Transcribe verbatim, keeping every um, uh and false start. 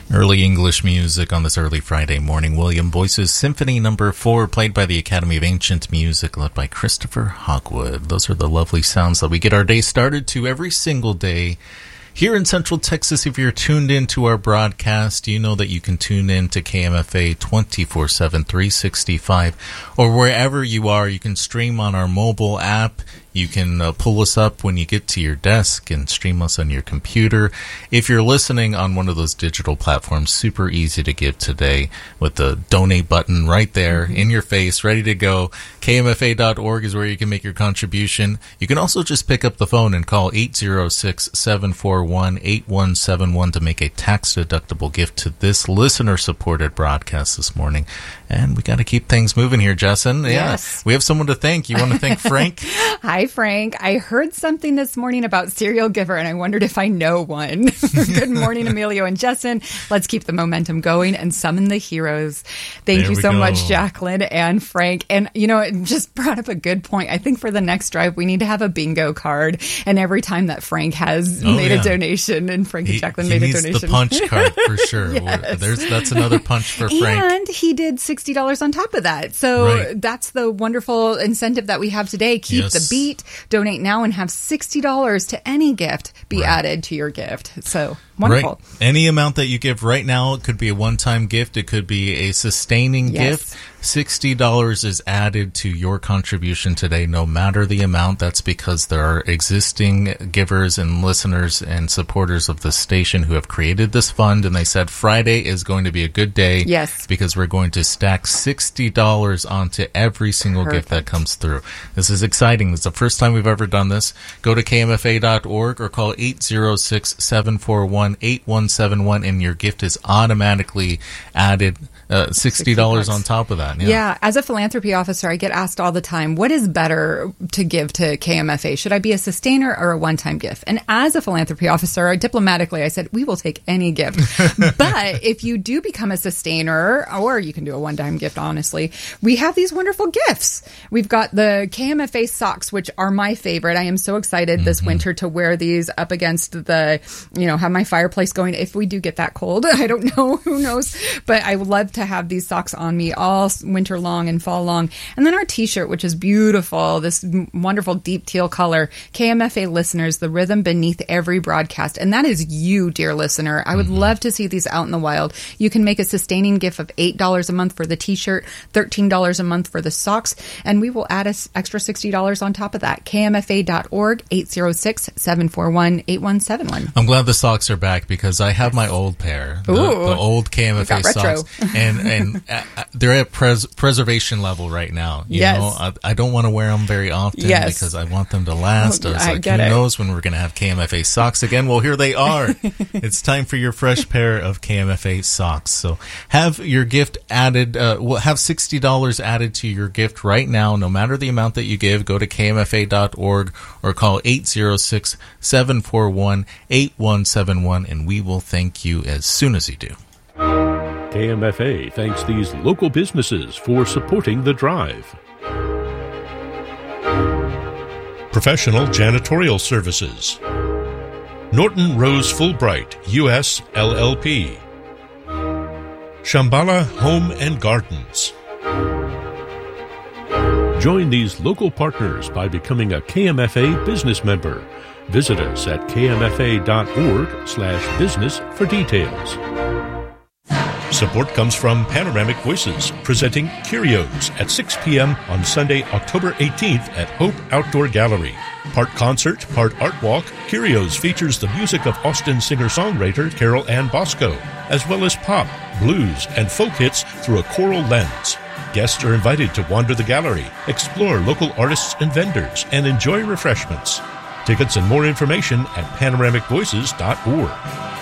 Early English music on this early Friday morning. William Boyce's Symphony Number Four, played by the Academy of Ancient Music, led by Christopher Hogwood. Those are the lovely sounds that we get our day started to every single day. Here in Central Texas, if you're tuned in to our broadcast, you know that you can tune in to K M F A twenty-four seven, three sixty-five, or wherever you are, you can stream on our mobile app. You can uh, pull us up when you get to your desk and stream us on your computer. If you're listening on one of those digital platforms, super easy to give today with the donate button right there in your face, ready to go. K M F A dot org is where you can make your contribution. You can also just pick up the phone and call eight zero six, seven four one, eight one seven one to make a tax-deductible gift to this listener-supported broadcast this morning. And we got to keep things moving here, Jessen. Yeah, yes. We have someone to thank. You want to thank Frank? Hi, Frank. I heard something this morning about serial giver, and I wondered if I know one. Good morning, Emilio and Jessen. Let's keep the momentum going and summon the heroes. Thank There you we so go. much, Jacqueline and Frank. And, you know, it just brought up a good point. I think for the next drive, we need to have a bingo card. And every time that Frank has Oh, made yeah. a donation, and Frank and He, Jacqueline he made a needs donation. the punch card for sure. Yes. There's That's another punch for Frank. And he did sixty dollars on top of that. So Right. that's the wonderful incentive that we have today. Keep Yes. the beat, donate now, and have sixty dollars to any gift be Right. added to your gift. So wonderful. Right. Any amount that you give right now, it could be a one-time gift. It could be a sustaining Yes. gift. sixty dollars is added to your contribution today, no matter the amount. That's because there are existing givers and listeners and supporters of the station who have created this fund, and they said Friday is going to be a good day. Yes. Because we're going to stack sixty dollars onto every single gift that Perfect. comes through. This is exciting. This is the first time we've ever done this. Go to K M F A dot org or call eight zero six, seven four one, eight one seven one, and your gift is automatically added uh, sixty dollars on top of that. Yeah. Yeah. As a philanthropy officer, I get asked all the time, what is better to give to K M F A? Should I be a sustainer or a one-time gift? And as a philanthropy officer, diplomatically, I said, we will take any gift. But if you do become a sustainer, or you can do a one-time gift, honestly, we have these wonderful gifts. We've got the K M F A socks, which are my favorite. I am so excited this Mm-hmm. winter to wear these up against the, you know, have my fireplace going. If we do get that cold, I don't know, who knows? But I would love to have these socks on me all winter long and fall long. And then our t-shirt, which is beautiful, this m- wonderful deep teal color. K M F A listeners, the rhythm beneath every broadcast. And that is you, dear listener. I would Mm-hmm. love to see these out in the wild. You can make a sustaining gift of eight dollars a month for the t-shirt, thirteen dollars a month for the socks, and we will add an extra sixty dollars on top of that. K M F A dot org, eight zero six, seven four one, eight one seven one. I'm glad the socks are back because I have my old pair, the, Ooh. the old K M F A We got retro. socks, and and uh, they're at pres- preservation level right now. You Yes. know, I, I don't want to wear them very often Yes. because I want them to last. I was I like, get who it. knows when we're going to have K M F A socks again? Well, here they are. It's time for your fresh pair of K M F A socks. So have your gift added. Uh, well, have sixty dollars added to your gift right now, no matter the amount that you give. Go to K M F A dot org or call eight zero six, seven four one, eight one seven one, and we will thank you as soon as you do. K M F A thanks these local businesses for supporting the drive. Professional Janitorial Services. Norton Rose Fulbright, U S L L P. Shambhala Home and Gardens. Join these local partners by becoming a K M F A business member. Visit us at K M F A dot org slash business for details. Support comes from Panoramic Voices, presenting Curios at six p.m. on Sunday, October eighteenth at Hope Outdoor Gallery. Part concert, part art walk, Curios features the music of Austin singer-songwriter Carol Ann Bosco, as well as pop, blues, and folk hits through a choral lens. Guests are invited to wander the gallery, explore local artists and vendors, and enjoy refreshments. Tickets and more information at panoramic voices dot org.